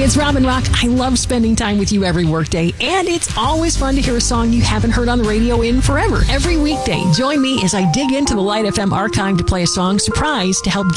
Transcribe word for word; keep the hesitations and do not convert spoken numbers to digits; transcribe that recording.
it's Robin Rock. I love spending time with you every workday, and it's always fun to hear a song you haven't heard on the radio in forever. Every weekday, join me as I dig into the Light F M archive to play a song surprise to help